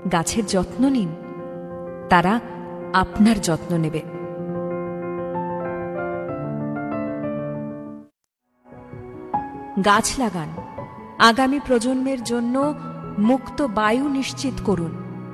গাছের যত্ন নিন, তারা আপনার যত্ন নেবে। গাছ লাগান, আগামী প্রজন্মের জন্য মুক্ত বায়ু নিশ্চিত করুন।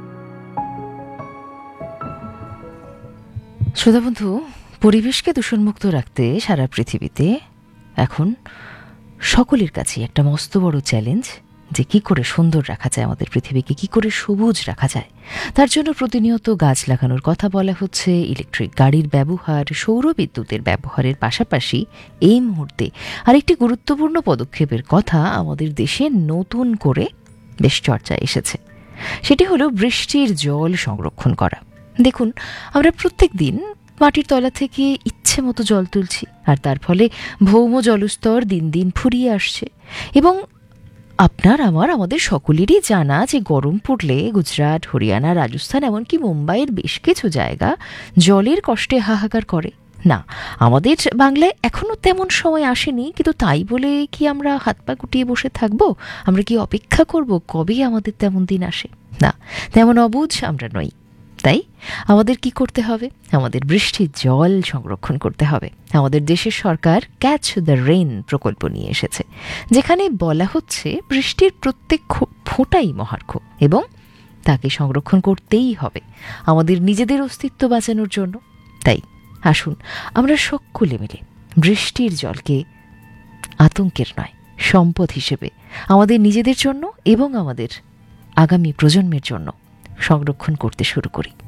শ্রোতাবন্ধু, পরিবেশকে দূষণমুক্ত রাখতে সারা পৃথিবীতে এখন সকলের কাছে একটা মস্ত বড় চ্যালেঞ্জ, যে কি করে সুন্দর রাখা যায় আমাদের পৃথিবীকে, কি করে সবুজ রাখা যায়। তার জন্য প্রতিনিয়ত গাছ লাগানোর কথা বলা হচ্ছে। ইলেকট্রিক গাড়ির ব্যবহার, সৌর বিদ্যুতের ব্যবহারের পাশাপাশি এই মুহূর্তে আরেকটি গুরুত্বপূর্ণ পদক্ষেপের কথা আমাদের দেশে নতুন করে বেশ চর্চায় এসেছে। সেটি হলো বৃষ্টির জল সংরক্ষণ করা। দেখুন, আমরা প্রত্যেক দিন মাটির তলা থেকে ইচ্ছে মতো জল তুলছি, আর তার ফলে ভৌম জলস্তর দিন দিন ফুরিয়ে আসছে। এবং আমাদের সকলেরই জানা যে গরম পড়লে গুজরাট, হরিয়ানা, রাজস্থান, এমনকি মুম্বাইয়ের বেশ কিছু জায়গা জলের কষ্টে হাহাকার করে। না, আমাদের বাংলায় এখনো তেমন সময় আসেনি, কিন্তু তাই বলে কি আমরা হাত পা গুটিয়ে বসে থাকবো? আমরা কি অপেক্ষা করব কবে আমাদের তেমন দিন আসে? না, তেমন অবুঝ আমরা নই। তাই আমাদের কি করতে হবে? আমাদের বৃষ্টির জল সংরক্ষণ করতে হবে। আমাদের দেশের সরকার ক্যাচ দ্য রেইন প্রকল্প নিয়ে এসেছে, যেখানে বলা হচ্ছে বৃষ্টির প্রত্যেক ফোঁটাই মহার্ঘ এবং তাকে সংরক্ষণ করতেই হবে আমাদের নিজেদের অস্তিত্ব বাঁচানোর জন্য। তাই আসুন আমরা সকলে মিলে বৃষ্টির জলকে আতঙ্কের নয়, সম্পদ হিসেবে আমাদের নিজেদের জন্য এবং আমাদের আগামী প্রজন্মের জন্য সংরক্ষণ করতে শুরু করি।